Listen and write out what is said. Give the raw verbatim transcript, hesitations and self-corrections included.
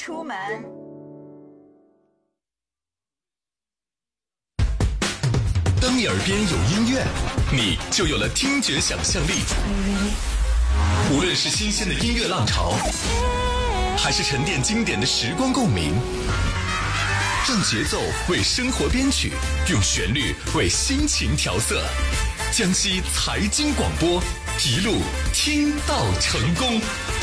出门。 当你耳边有音乐，你就有了听觉想象力。无论是新鲜的音乐浪潮，还是沉淀经典的时光共鸣，让节奏为生活编曲，用旋律为心情调色。江西财经广播，一路听到成功。